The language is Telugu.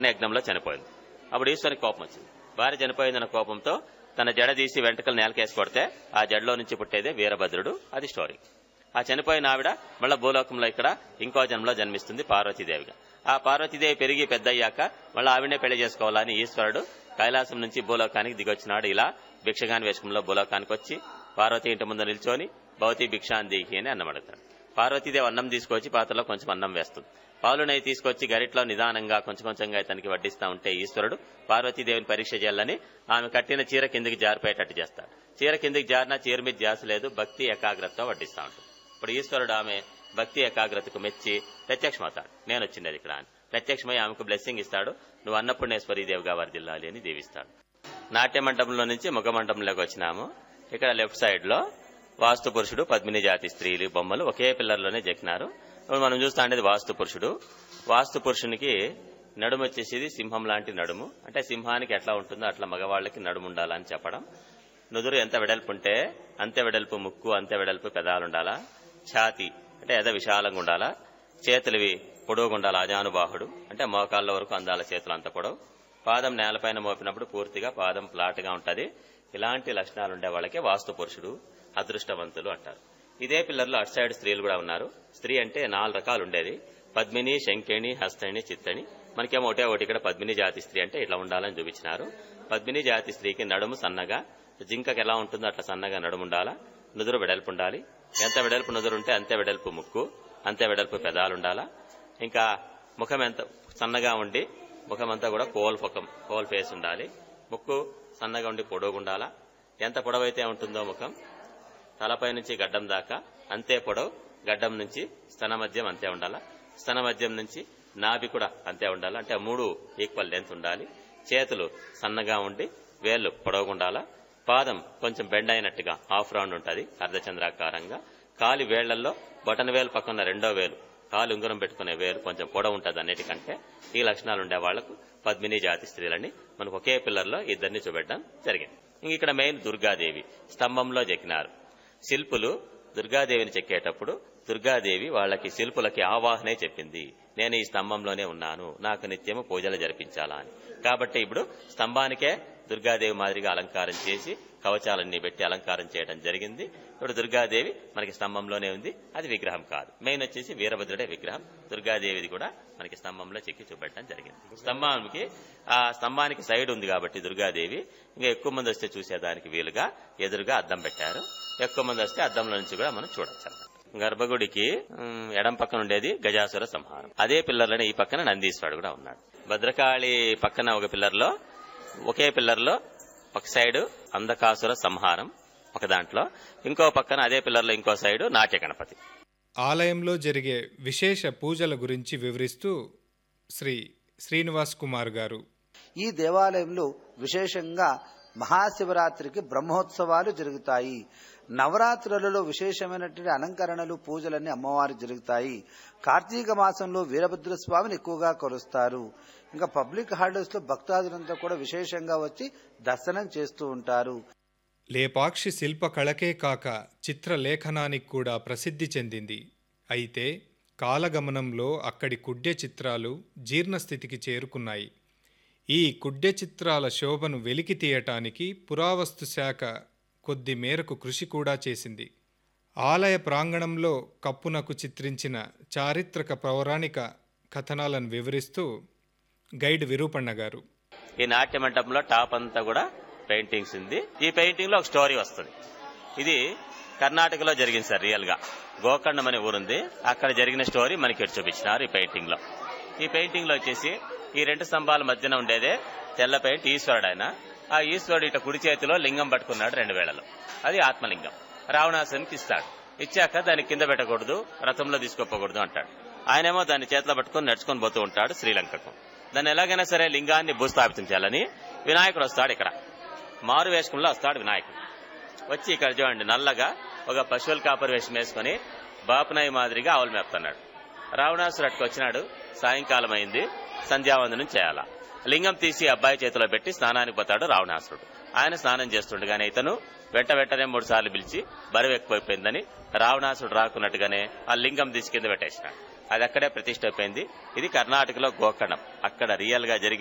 యజ్ఞంలో చనిపోయింది. అప్పుడు ఈశ్వరునికి కోపం వచ్చింది. భార్య చనిపోయిందన్న కోపంతో తన జడ తీసి వెంట్రుకలు నేలకేసి కొడితే ఆ జడలో నుంచి పుట్టేదే వీరభద్రుడు. అది స్టోరీ. ఆ చనిపోయిన ఆవిడ మళ్ళా భూలోకంలో ఇక్కడ ఇంకో జన్మలో జన్మిస్తుంది పార్వతీదేవిగా. ఆ పార్వతీదేవి పెరిగి పెద్దయ్యాక మళ్ళీ ఆవిడనే పెళ్లి చేసుకోవాలని ఈశ్వరుడు కైలాసం నుంచి భూలోకానికి దిగొచ్చినాడు. ఇలా భిక్షగాని వేషంలో భూలోకానికి వచ్చి పార్వతి ఇంటి ముందు నిల్చొని భవతి భిక్షాందికి అని అన్నం అడుగుతాడు. పార్వతీదేవి అన్నం తీసుకొచ్చి పాత్రలో కొంచెం అన్నం వేస్తుంది. పాలు నెయ్యి తీసుకొచ్చి గరిట్లో నిదానంగా కొంచెం కొంచెంగా ఇతనికి వడ్డిస్తా ఉంటే ఈశ్వరుడు పార్వతీదేవిని పరీక్ష చేయాలని ఆమె కట్టిన చీర కిందికి జారిపోయేటట్టు చేస్తాడు. చీర కిందికి జారినా చీర మీద ధ్యాస లేదు, భక్తి ఏకాగ్రతతో వడ్డిస్తా ఉంటుంది. ఇప్పుడు ఈశ్వరుడు ఆమె భక్తి ఏకాగ్రతకు మెచ్చి ప్రత్యక్షమవుతాడు. నేను వచ్చింది ఇక్కడ అని ప్రత్యక్షమై ఆమెకు బ్లెస్సింగ్ ఇస్తాడు. నువ్వు అన్నపూర్ణేశ్వరీదేవిగా వర్ధిల్లాలి అని దీవిస్తాడు. నాట్య మండపంలో నుంచి ముఖ మండపంలోకి వచ్చినాము. ఇక్కడ లెఫ్ట్ సైడ్ లో వాస్తు పురుషుడు, పద్మిని జాతి స్త్రీలు బొమ్మలు ఒకే పిల్లర్లోనే చెక్కినారు. మనం చూస్తా ఉండేది వాస్తు పురుషుడు. వాస్తు పురుషునికి నడుము వచ్చేసేది సింహం లాంటి నడుము. అంటే సింహానికి ఎట్లా ఉంటుందో అట్లా మగవాళ్ళకి నడుము ఉండాలని చెప్పడం. నుదురు ఎంత వెడల్పు ఉంటే అంతే వెడల్పు ముక్కు, అంతే వెడల్పు పెదాలుండాలా. ఛాతి అంటే ఎద విశాలంగా ఉండాలా. చేతులవి పొడవుగా ఉండాలి. అజానుబాహుడు అంటే మోకాళ్ళ వరకు అందాల చేతులు అంత పొడవు. పాదం నేలపైన మోపినప్పుడు పూర్తిగా పాదం ఫ్లాట్ గా ఉంటది. ఇలాంటి లక్షణాలు ఉండే వాళ్ళకే వాస్తు పురుషుడు, అదృష్టవంతులు అంటారు. ఇదే పిల్లర్లో అటు సైడ్ స్త్రీలు కూడా ఉన్నారు. స్త్రీ అంటే 4 రకాలు ఉండేది. పద్మిని, శంకిణి, హస్తణి, చిత్తణి. మనకేమో ఒకటి ఇక్కడ పద్మిని జాతి స్త్రీ అంటే ఇట్లా ఉండాలని చూపించినారు. పద్మిని జాతి స్త్రీకి నడుము సన్నగా, జింకకి ఎలా ఉంటుందో అట్లా సన్నగా నడుము ఉండాలా. నుదురు వెడల్పు ఉండాలి. ఎంత వెడల్పు నుదురు ఉంటే అంతే వెడల్పు ముక్కు, అంతే వెడల్పు పెదాలుండాలా. ఇంకా ముఖం ఎంత సన్నగా ఉండి ముఖమంతా కూడా కోల్ ఫేస్ ఉండాలి. ముక్కు సన్నగా ఉండి పొడవుగుండాలా. ఎంత పొడవైతే ఉంటుందో ముఖం తలపై నుంచి గడ్డం దాకా అంతే పొడవు. గడ్డం నుంచి స్తన మధ్యం అంతే ఉండాలా. స్తన మధ్యం నుంచి నాభి కూడా అంతే ఉండాలి. అంటే 3 ఈక్వల్ లెంత్ ఉండాలి. చేతులు సన్నగా ఉండి వేళ్లు పొడవుగుండాలా. పాదం కొంచెం బెండ్ అయినట్టుగా హాఫ్ రౌండ్ ఉంటుంది, అర్ధచంద్రాకారంగా. కాలి వేళ్లలో బొటన వేలు పక్కన రెండో వేలు, కాలు ఉంగరం పెట్టుకునే వేలు కొంచెం పొడవు ఉంటుంది. అన్నిటికంటే ఈ లక్షణాలు ఉండే వాళ్లకు పద్మిని జాతి స్త్రీలని మనకు ఒకే పిల్లర్లో ఇద్దరిని చూపెట్టడం జరిగింది. ఇక్కడ మెయిన్ దుర్గాదేవి స్తంభంలో చెక్కినారు. శిల్పులు దుర్గాదేవిని చెక్కేటప్పుడు దుర్గాదేవి వాళ్ళకి శిల్పులకి ఆవాహనే చెప్పింది, నేను ఈ స్తంభంలోనే ఉన్నాను, నాకు నిత్యము పూజలు జరిపించాలా అని. కాబట్టి ఇప్పుడు స్తంభానికే దుర్గాదేవి మాదిరిగా అలంకారం చేసి కవచాలన్నీ పెట్టి అలంకారం చేయడం జరిగింది. ఇప్పుడు దుర్గాదేవి మనకి స్తంభంలోనే ఉంది. అది విగ్రహం కాదు. మెయిన్ వచ్చేసి వీరభద్రుడే విగ్రహం. దుర్గాదేవిది కూడా మనకి స్తంభంలో చెక్కి చూపెట్టడం జరిగింది. స్తంభానికి సైడ్ ఉంది కాబట్టి దుర్గాదేవి ఇంకా ఎక్కువ మంది వస్తే చూసేదానికి వీలుగా ఎదురుగా అద్దం పెట్టారు. ఎక్కువ మంది వస్తే అద్దంలో నుంచి కూడా మనం చూడొచ్చు. గర్భగుడికి ఎడం పక్కన ఉండేది గజాసుర సంహారం. అదే పిల్లర్లోనే ఈ పక్కన నందీశ్వరుడు కూడా ఉన్నాడు. భద్రకాళి పక్కన ఒక పిల్లర్లో, ఒకే పిల్లర్లో ఒక సైడ్ అంధకాసుర సంహారం ఒక దాంట్లో, ఇంకో పక్కన అదే పిల్లర్లో ఇంకో సైడ్ నాట్య గణపతి. ఆలయంలో జరిగే విశేష పూజల గురించి వివరిస్తూ శ్రీ శ్రీనివాస్ కుమార్ గారు, ఈ దేవాలయంలో విశేషంగా మహాశివరాత్రికి బ్రహ్మోత్సవాలు జరుగుతాయి. నవరాత్రులలో విశేషమైనటువంటి అలంకరణలు, పూజలన్నీ అమ్మవారికి జరుగుతాయి. కార్తీక మాసంలో వీరభద్ర స్వామిని ఎక్కువగా కొలుస్తారు. ఇంకా పబ్లిక్ హాలిడేస్ లో భక్తాదులంతా కూడా విశేషంగా వచ్చి దర్శనం చేస్తూ ఉంటారు. లేపాక్షి శిల్పకళకే కాక చిత్రలేఖనానికి కూడా ప్రసిద్ధి చెందింది. అయితే కాలగమనంలో అక్కడి కుడ్య చిత్రాలు జీర్ణస్థితికి చేరుకున్నాయి. ఈ కుడ్య చిత్రాల శోభను వెలికి తీయటానికి పురావస్తు శాఖ కొద్ది మేరకు కృషి కూడా చేసింది. ఆలయ ప్రాంగణంలో కప్పునకు చిత్రించిన చారిత్రక పౌరాణిక కథనాలను వివరిస్తూ గైడ్ విరూపಣ್ణ గారు, ఈ నాట్య మండపంలో టాప్ అంతా కూడా పెయింటింగ్స్ ఉంది. ఈ పెయింటింగ్ లో ఒక స్టోరీ వస్తుంది. ఇది కర్ణాటకలో జరిగింది సార్. రియల్ గా గోకర్ణం అనే ఊరుంది, అక్కడ జరిగిన స్టోరీ మనకి చూపించినారు ఈ పెయింటింగ్ లో. ఈ పెయింటింగ్ లో వచ్చేసి ఈ 2 స్తంభాల మధ్యన ఉండేదే తెల్ల పెయింట్ ఈశ్వరుడు. ఆయన ఆ ఈశ్వరుడు ఇట కుడి చేతిలో లింగం పట్టుకున్నాడు 2 వేళలో. అది ఆత్మలింగం. రావణాసునికి ఇస్తాడు. ఇచ్చాక దాన్ని కింద పెట్టకూడదు, రథంలో తీసుకోపోకూడదు అంటాడు. ఆయనేమో దాన్ని చేతిలో పట్టుకుని నడుచుకొని పోతూ ఉంటాడు శ్రీలంకకు. దాన్ని ఎలాగైనా సరే లింగాన్ని భూస్థాపితం చేయాలని వినాయకుడు వస్తాడు. ఇక్కడ మారు వేషంలో వస్తాడు వినాయకుడు. వచ్చి ఇక్కడ చూడండి నల్లగా ఒక పశువుల కాపరి వేషం వేసుకుని బాపునాయి మాదిరిగా ఆవులు మేపుతున్నాడు. రావణాసుడు అట్టుకు వచ్చినాడు. సాయంకాలం అయింది, సంధ్యావందనం చేయాలా. లింగం తీసి అబ్బాయి చేతిలో పెట్టి స్నానానికి పోతాడు రావణాసురుడు. ఆయన స్నానం చేస్తుండగానే ఇతను వెంటనే 3 సార్లు పిలిచి బరువు ఎక్కువైపోయిందని రావణాసుడు రాకున్నట్టుగానే ఆ లింగం తీసి కింద పెట్టేసినాడు. అది అక్కడే ప్రతిష్ట అయిపోయింది. ఇది కర్ణాటకలో గోకర్ణం. అక్కడ రియల్ గా జరిగి